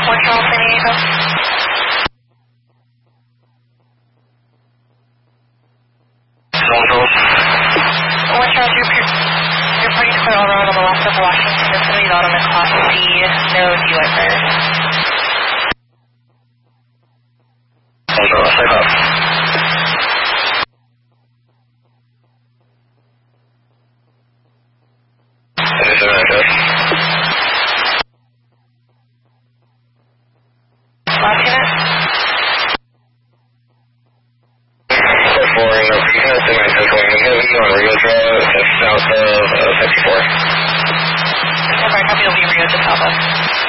One Charles San Diego. One Charles, you're pretty clear all around on the left of Washington. It's going to be out on the Class C, no DUI fires. One Charles, stay up. Is there an address? Last unit? For no pretense in my going to him on Rio Drive, just south of 54. Okay, copy, will be Rio de Salva.